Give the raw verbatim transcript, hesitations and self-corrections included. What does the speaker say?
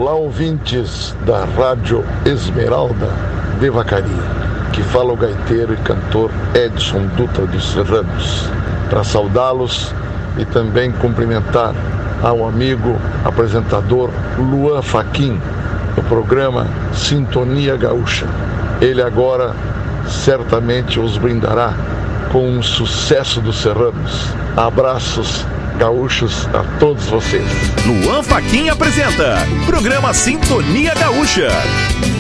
Olá, ouvintes da Rádio Esmeralda de Vacaria, que fala o gaiteiro e cantor Edson Dutra dos Serranos, para saudá-los e também cumprimentar ao amigo apresentador Luan Fachin, do programa Sintonia Gaúcha. Ele agora certamente os brindará com um sucesso dos Serranos. Abraços gaúchos a todos vocês. Luan Fachin apresenta programa Sintonia Gaúcha.